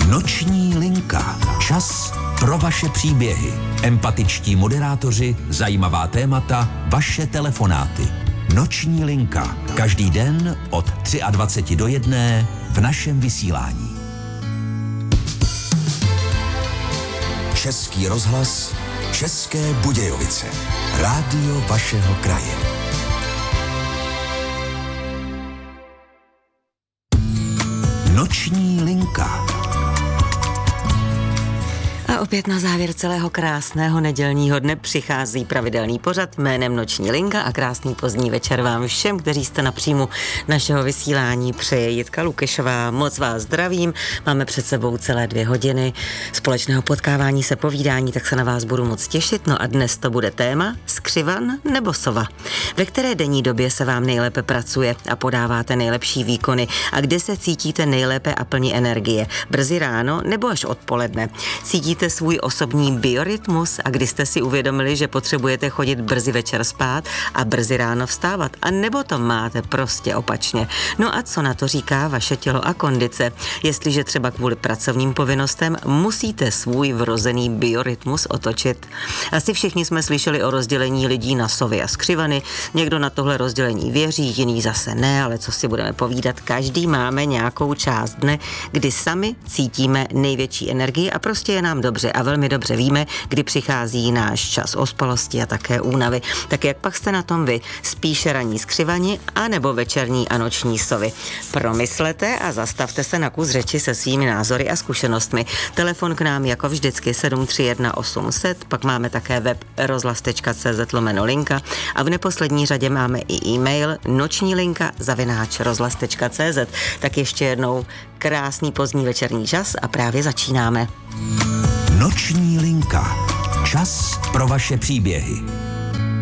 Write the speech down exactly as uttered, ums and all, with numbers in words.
Noční linka. Čas pro vaše příběhy. Empatičtí moderátoři, zajímavá témata, vaše telefonáty. Noční linka. Každý den od dvacet tři do jedné v našem vysílání. Český rozhlas, České Budějovice. Rádio vašeho kraje. Noční linka. A opět na závěr celého krásného nedělního dne přichází pravidelný pořad jménem Noční linka a krásný pozdní večer vám všem, kteří jste na příjmu našeho vysílání. Přeje Jitka Lukešová, moc vás zdravím. Máme před sebou celé dvě hodiny společného potkávání se, povídání, tak se na vás budu moc těšit. No a dnes to bude téma skřivan nebo sova. Ve které denní době se vám nejlépe pracuje a podáváte nejlepší výkony a kde se cítíte nejlépe a plní energie? Brzy ráno nebo až odpoledne? Cítíte svůj osobní biorytmus a kdy jste si uvědomili, že potřebujete chodit brzy večer spát a brzy ráno vstávat, a nebo to máte prostě opačně. No a co na to říká vaše tělo a kondice? Jestliže třeba kvůli pracovním povinnostem musíte svůj vrozený biorytmus otočit. Asi všichni jsme slyšeli o rozdělení lidí na sovy a skřivany. Někdo na tohle rozdělení věří, jiný zase ne, ale co si budeme povídat, každý máme nějakou část dne, kdy sami cítíme největší energii a prostě je nám dobře a velmi dobře víme, kdy přichází náš čas ospalosti a také únavy. Tak jak pak jste na tom vy? Spíše ranní skřivani a nebo večerní a noční sovy? Promyslete a zastavte se na kus řeči se svými názory a zkušenostmi. Telefon k nám jako vždycky sedm tři jedna osm set, pak máme také web rozhlas tečka cé zet lomeno linka a v neposlední řadě máme i e-mail noční linka zavináč rozhlas tečka cé zet. Tak ještě jednou krásný pozdní večerní čas a právě začínáme. Noční linka. Čas pro vaše příběhy.